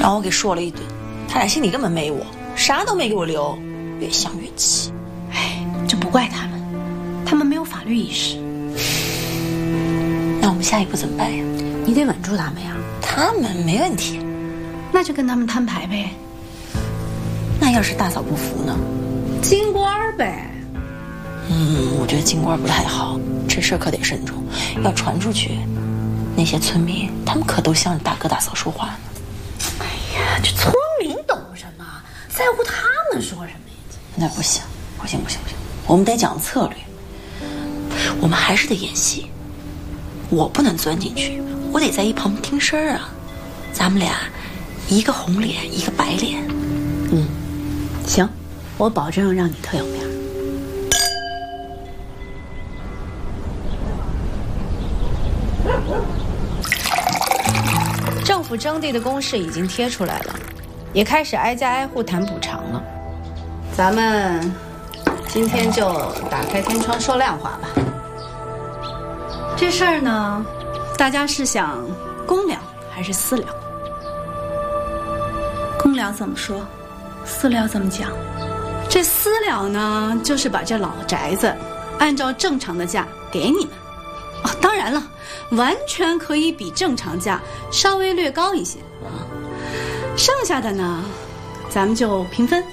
让我给说了一顿。他俩心里根本没我，啥都没给我留，越想越气。 哎，这不怪他们，他们没有法律意识。 那我们下一步怎么办呀？ 你得稳住他们呀。 他们没问题， 那就跟他们摊牌呗。 那要是大嫂不服呢？ 京官呗。 我觉得京官不太好，这事儿可得慎重，要传出去，那些村民他们可都向着大哥大嫂说话呢。 哎呀，这村民懂什么？在乎他们说什么呀？ 那不行，不行，我们得讲策略，我们还是得演戏。我不能钻进去，我得在一旁听声儿啊。咱们俩一个红脸，一个白脸。 行，我保证让你特有面。 政府征地的公示已经贴出来了，也开始挨家挨户谈补偿了。咱们今天就打开天窗说亮话吧。 这事儿呢，大家是想公粮还是私粮？公粮怎么说，私粮怎么讲？这私粮呢，就是把这老宅子按照正常的价给你们。当然了，完全可以比正常价稍微略高一些啊。剩下的呢，咱们就平分。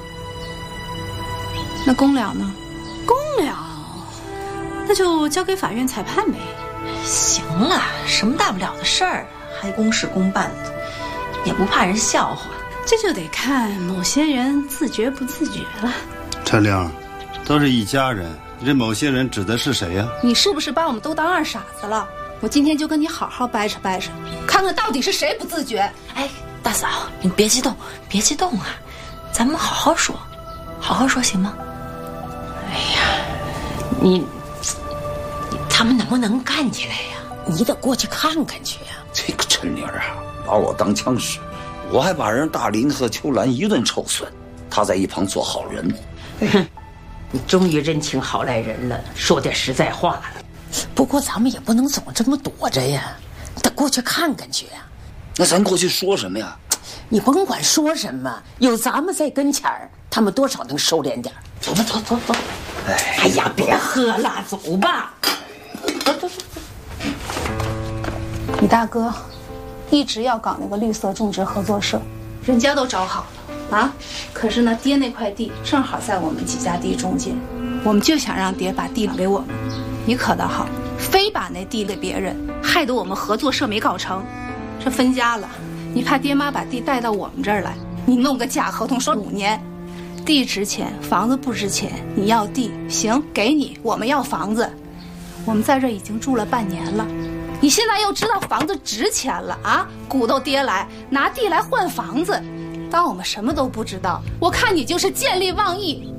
那公粮呢？公粮，那就交给法院裁判呗。 行了，什么大不了的事儿，还公事公办的，也不怕人笑话。 这就得看某些人自觉不自觉了。 陈玲，都是一家人，你这某些人指的是谁呀？ 你是不是把我们都当二傻子了？我今天就跟你好好掰扯掰扯，看看到底是谁不自觉。 哎，大嫂，你别激动，别激动啊，咱们好好说，好好说行吗？ 哎呀，你他们能不能干起来呀？你得过去看看去呀。 这个陈玲啊，把我当枪使，我还把人大林和秋兰一顿臭损，他在一旁做好人。 哼，你终于认清好赖人了，说点实在话了。不过咱们也不能总这么躲着呀，得过去看看去呀。 那咱过去说什么呀？ 你甭管说什么，有咱们在跟前儿，他们多少能收敛点。走吧，走。哎呀，别喝了，走吧。走。 你大哥一直要搞那个绿色种植合作社，人家都找好了啊。可是呢，爹那块地正好在我们几家地中间，我们就想让爹把地给我们。你可倒好，非把那地给别人，害得我们合作社没搞成。这分家了，你怕爹妈把地带到我们这儿来，你弄个假合同说5年，地值钱，房子不值钱，你要地行给你，我们要房子。我们在这已经住了半年了，你现在又知道房子值钱了啊？鼓捣爹来拿地来换房子，当我们什么都不知道。我看你就是见利忘义，